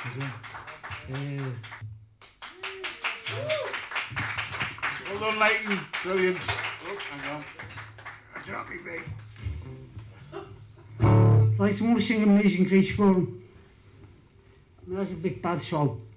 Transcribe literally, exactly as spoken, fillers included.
Yeah. Well done, Leighton. Brilliant. Oh, hang on. That's not me, mate. Right, I'm going to sing Amazing Grace for him. That's a big bad song.